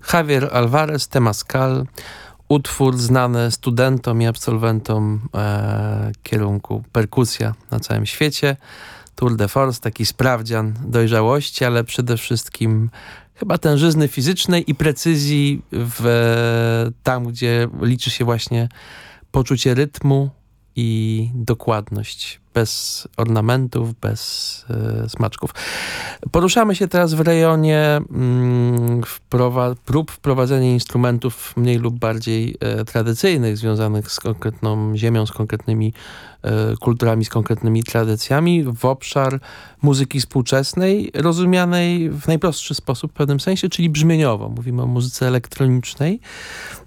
Javier Alvarez, Temazcal, utwór znany studentom i absolwentom kierunku perkusja na całym świecie. Tour de force, taki sprawdzian dojrzałości, ale przede wszystkim chyba tężyzny fizycznej i precyzji tam, gdzie liczy się właśnie poczucie rytmu i dokładność. Bez ornamentów, bez smaczków. Poruszamy się teraz w rejonie prób wprowadzenia instrumentów mniej lub bardziej tradycyjnych, związanych z konkretną ziemią, z konkretnymi kulturami, z konkretnymi tradycjami, w obszar muzyki współczesnej, rozumianej w najprostszy sposób w pewnym sensie, czyli brzmieniowo. Mówimy o muzyce elektronicznej.